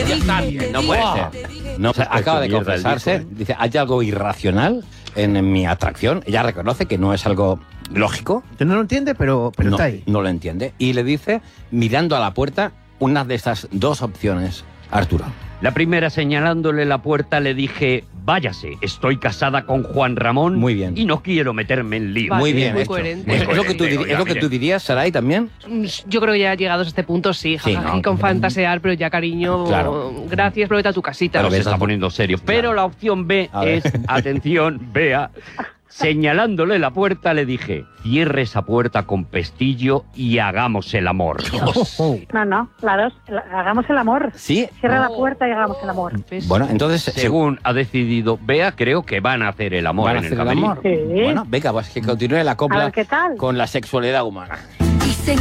Está bien, no puede ser. No, o sea, acaba de confesarse, dice, hay algo irracional en mi atracción. Ella reconoce que no es algo lógico. No lo entiende, pero no, está ahí. No lo entiende. Y le dice, mirando a la puerta, una de estas dos opciones, Arturo. La primera, señalándole la puerta, le dije, váyase, estoy casada con Juan Ramón. Muy bien. Y no quiero meterme en lío. Vale, Muy bien muy hecho. coherente. ¿Es lo que tú, Oiga, es lo que tú dirías, Saray, también? Yo creo que ya llegados a este punto, sí, Sí, jajaja, ¿no? con fantasear, pero ya, cariño, Claro. gracias, pero vete a tu casita. Pero se ves, está poniendo serio. Pero la opción B A ver. es, atención, vea, señalándole la puerta, le dije, cierre esa puerta con pestillo y hagamos el amor. No, claro, hagamos el amor. Sí. Cierra la puerta y hagamos el amor. Bueno, entonces... Según ha decidido Bea, creo que van a hacer el amor ¿Van a en hacer el el camerino. amor? Sí. Bueno, venga, pues que continúe la A copla ver qué tal. con la sexualidad humana.